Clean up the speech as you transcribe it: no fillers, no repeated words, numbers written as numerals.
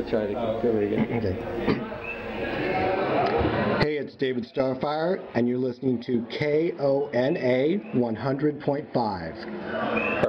try to go again. Okay. Hey, it's David Starfire, and you're listening to KONA 100.5.